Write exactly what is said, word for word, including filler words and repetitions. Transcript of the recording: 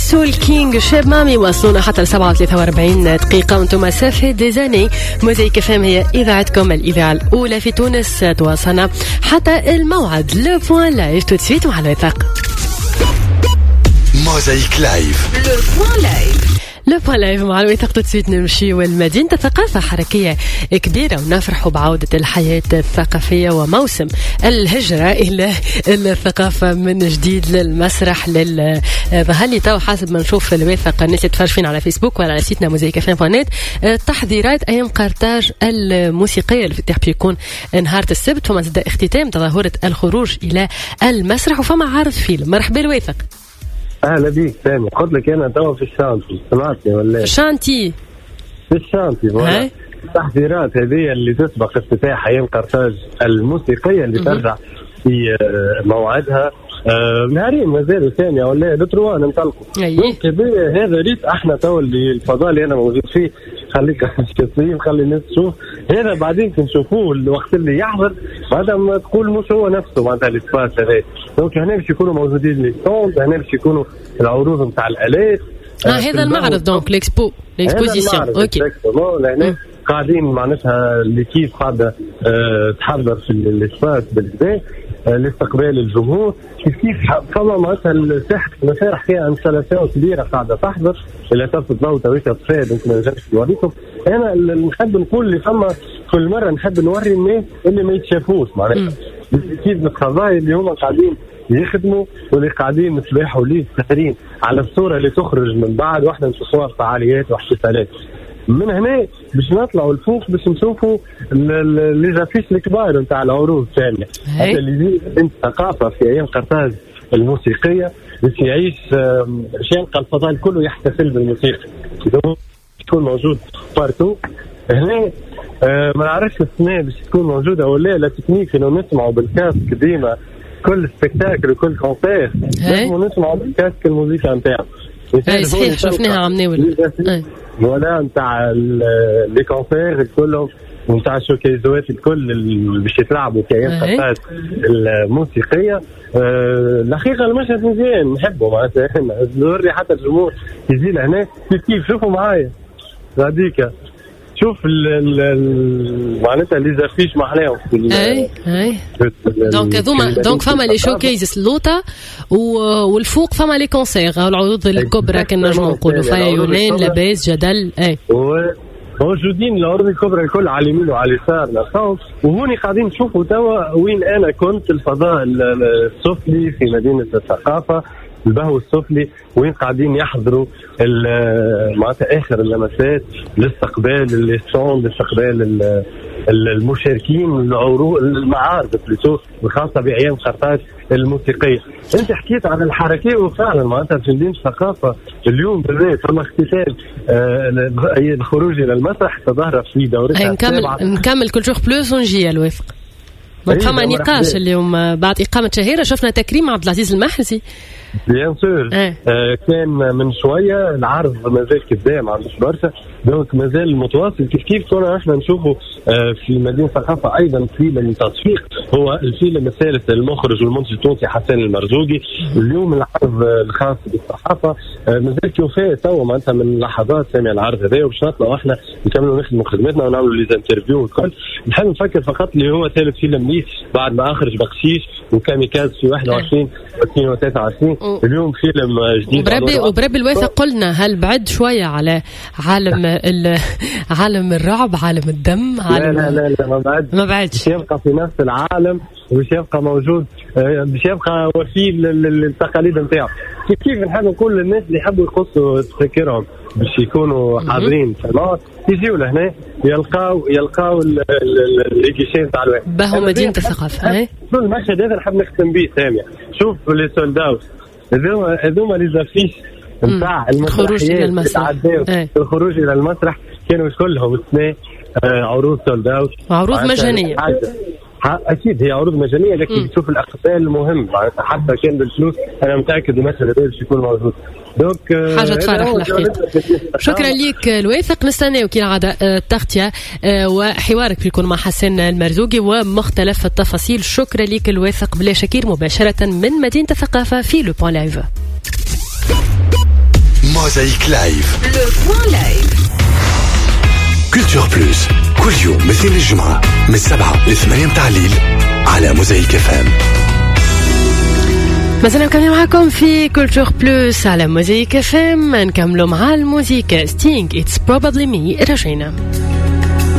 سول كينج شاب مامي وصلونا حتى لسبعة وثلاثة وأربعين دقيقة وانتم مسافة ديزاني. موزايك اف ام هي إذاعتكم الإذاعة الأولى في تونس. تواصلنا حتى الموعد لو بوان لايف تو سويت مع الوثاق. موزايك لايف لو بوان لايف لو بوان لايف مع الوثاق تو سويت. نمشي والمدينة ثقافة حركية كبيرة ونفرحوا بعودة الحياة الثقافية وموسم الهجرة إلى الثقافة من جديد للمسرح لل ظهلي تو حسب ما نشوف في الوثاق الناس اللي تفرج فينا على فيسبوك ولا على سيتنا موزايك اف ام دوت نت. تحضيرات أيام قرطاج الموسيقية اللي بيكون نهار السبت، فما زاد اختتام تظاهرة الخروج إلى المسرح وفما عرض فيلم. مرحبا الوثاق. اهلا بيك سامي. قلت لك انا توا في الشانتي، سمعتني ولا في الشانتي؟ في الشانتي التحضيرات هذه اللي تسبق افتتاح ايام قرطاج الموسيقيه اللي ترجع في موعدها نهارين مازالوا ثانيه ولا لتروا ننطلقوا. دونك هذا ريت احنا توا اللي الفضاء اللي انا موجود فيه خليك شخصيا خلي الناس تشوف هذا بعدين نشوفوه الوقت اللي يحضر بعد ما تقول مش هو نفسه معناتها اللي تفاس هذا. دونك هنا باش يكونوا موجودين لي ستوند، هنا باش يكونوا العروض نتاع الالات. اه هذا المعرض دونك ليكسبو ليكسبوزيسيون. اوكي لهنا قاعدين معناتها اللي كيف قاعده أه تحضر في الاسباس بالكدا لاستقبال الجمهور. كيف كيف فما معناتها ساحه المسارح فيها انستالاسيون كبيره قاعده تحضر اللي تلفت ضوء تويتر فاد يمكن ما نجمش نوريكم. انا نحب نقول اللي فما كل مره نحب نوري الناس اللي ما يتشافوش معناتها كيف القضايا اللي هما قاعدين يخدموا واللي قاعدين نتباحوا ليه سهرين على الصوره اللي تخرج من بعد واحده من صور فعاليات واحتفالات. من هنا باش نطلعوا الفوق باش نشوفوا لي زافيش الكبار نتاع العروض الثانيه هذا اللي انت ثقافه في ايام قرطاج الموسيقيه باش يعيش باش يلقى الفضاء كله يحتفل بالموسيقى تكون موجود بارتو. هنا آه ما نعرفش السنه باش تكون موجوده ولا لا تكنيك انه نسمعوا بالكاسك ديما كل سبيكتاكل وكل كونسير لازم نسمعوا بالكاسك الموسيقى نتاعو. اي صحيح شفناها عم ناول ولا نتاع لي كونسير كلهم ونتاع الشوكيزوات الكل اللي باش يتلعبوا في ايام قرطاج الموسيقيه. أه الحقيقه المشهد مزيان نحبه معناتها نوري حتى الجمهور يجي لهنا كيف كيف شوفوا معايا غاديكا شوف معناتها لي زافيش محلاهم اي اي دونك هذوما دونك فما لي شوكيز اللوطه والفوق فما لي كونسير العروض الكبرى كنا نجمو نقولوا فيها يونان لاباس جدل. اي موجودين العروض الكبرى الكل على اليمين وعلى اليسار نصاو وهوني قاعدين نشوفوا توا وين انا كنت الفضاء السفلي في مدينه الثقافه البهو السفلي وين قاعدين يحضروا معناتها اخر اللمسات لاستقبال الستوند لاستقبال المشاركين العروض المعارض بلوتو الخاصه بايام قرطاج الموسيقيه. انت حكيت عن الحركه وفعلا معناتها في مدينه الثقافه اليوم بالذات فما اختتام آه الخروج الى المسرح تظاهر في دورتها. نكمل نكمل كل جوغ بلوس ونجي الوفق. فما نقاش اليوم بعد اقامه شهيره شفنا تكريم عبد العزيز المحرزي. بيان سور آه كان من شويه العرض مازال كذاب ما عندوش برشا دونك مازال متواصل كيف كيف كنا احنا نشوفوا آه في مدينه الثقافه ايضا فيلم تصفيق هو الفيلم الثالث المخرج والمنتج التونسي حسن المرزوقي. اليوم العرض الخاص بالصحافه آه مازال كيوفاه توا معناتها من لحظات سامع العرض هذا وباش نطلعوا احنا نكملوا نخدموا خدمتنا ونعملوا لي انترفيو والكل. نحب نفكر فقط اللي هو ثالث فيلم ليه بعد ما اخرج بخشيش وكاميكاز في واحد وعشرين واثنين وثلاثة وعشرين اليوم فيلم جديد. وبربي وبربي الوثق قلنا هل بعد شويه على عالم عالم الرعب عالم الدم عالم لا لا لا ما بعد ما بعدش يبقى في نفس العالم ومش يبقى موجود مش يبقى وفي التقاليد نتاعو. كيف كيف نحب نقول للناس اللي يحبوا يقصوا تفكيرهم باش يكونوا حاضرين يجيوا لهنا يلقاو يلقاو الكيشين تاع الواحد بهو مدينه الثقافه. المشهد هذا نحب نختم به ساميه. شوف لي سولداوت هذوما هذوما لي زافيش نتاع الخروج الى المسرح الخروج الى المسرح كانوا كلهم اثنين عروض سولداوت عروض مجانيه. اكيد هي عروض مجانيه لكن تشوف الاقبال مهم معناتها حتى كان بالفلوس انا متاكد المشهد هذا باش يكون موجود. دونك حاجه تفرح الحقيقه. شكرا ليك الوثق نستناو كي العاده التغطيه وحوارك بيكون مع حسن المرزوقي ومختلف التفاصيل. شكرا ليك الوثق بلا شكير مباشره من مدينه الثقافه في لو بوان لايف. موزايك لايف. لو بوان لايف. كولتور بلوس كل يوم مثل الجمعة من سبعة لثمانية متاع الليل على موزايك اف ام. مازلنا مكملين معاكم في كولتور بلوس على موزايك اف ام. نكملوا مع الموسيقى ستينغ It's Probably Me. رجعنا.